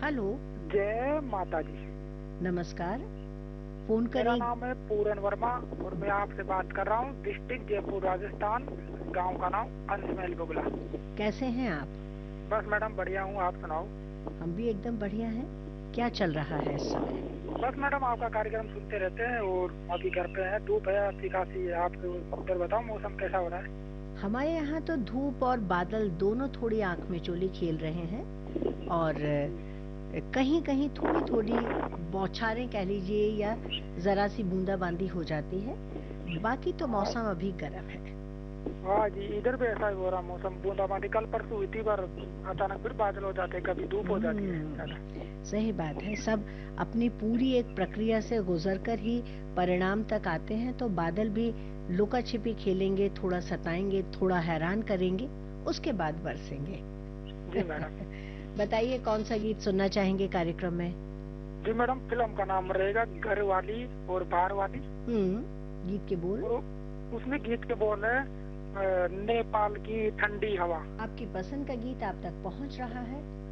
Hello. जय माता जी। नमस्कार। फोन मेरा करें। नाम है पूरन वर्मा और मैं आपसे बात कर रहा हूँ डिस्ट्रिक्ट जयपुर राजस्थान। गांव का नाम अंशमेल बुगला। कैसे हैं आप? बस मैडम बढ़िया हूँ, आप सुनाओ। हम भी एकदम बढ़िया हैं। क्या चल रहा है इस समय? बस मैडम आपका कार्यक्रम सुनते रहते हैं और अभी घर पे हैं, धूप है, अच्छी खासी है। आपके उधर बताओ मौसम कैसा हो रहा है? हमारे यहाँ तो धूप और बादल दोनों थोड़ी आंख में चोली खेल रहे हैं और कहीं कहीं थोड़ी थोड़ी बौछारें कह लीजिए या जरा सी बूंदाबांदी हो जाती है। बाकी तो हाँ। मौसम अभी गर्म है। हाँ जी, इधर भी ऐसा ही हो रहा मौसम, बूंदाबांदी कल परसों हुई थी पर अचानक फिर बादल हो जाते हैं, कभी धूप हो जाती है ज्यादा। सही बात है। सब अपनी पूरी एक प्रक्रिया से गुजर कर ही परिणाम तक आते हैं, तो बादल भी लुका छिपी खेलेंगे, थोड़ा सताएंगे, थोड़ा हैरान करेंगे, उसके बाद बरसेंगे। जी मैडम। बताइए कौन सा गीत सुनना चाहेंगे कार्यक्रम में? जी मैडम, फिल्म का नाम रहेगा घर वाली और बाहर वाली। गीत के बोल? और उसमें गीत के बोल है नेपाल की ठंडी हवा। आपकी पसंद का गीत आप तक पहुंच रहा है।